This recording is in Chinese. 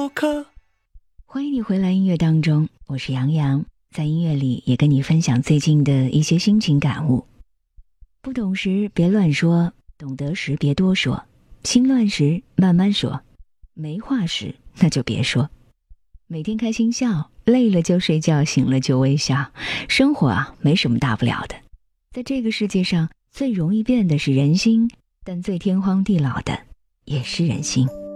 过客。 欢迎你回来音乐当中，我是杨洋，在音乐里也跟你分享最近的一些心情感悟。不懂时别乱说，懂得时别多说，心乱时慢慢说，没话时那就别说。每天开心笑，累了就睡觉，醒了就微笑。生活啊，没什么大不了的。在这个世界上，最容易变的是人心，但最天荒地老的也是人心。